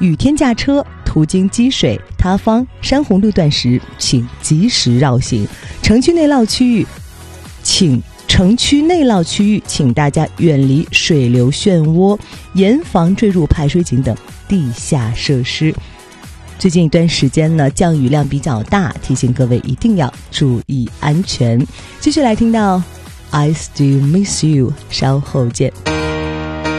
雨天驾车途经积水、塌方、山洪路段时，请及时绕行。城区内涝区域，请大家远离水流漩涡，严防坠入排水井等地下设施。最近一段时间呢，降雨量比较大，提醒各位一定要注意安全。继续来听到 I Still Miss You， 稍后见。